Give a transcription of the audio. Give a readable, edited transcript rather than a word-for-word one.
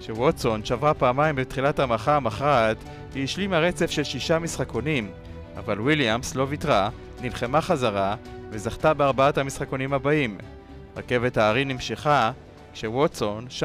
כשווטסון שברה פעמיים בתחילת המערכה המכרעת, היא השלימה רצף של 6 משחקונים, אבל וויליאמס לא ויתרה, נלחמה חזרה וזכתה ב4 המשחקונים הבאים. רכבת ההרים נמשכה כשווטסון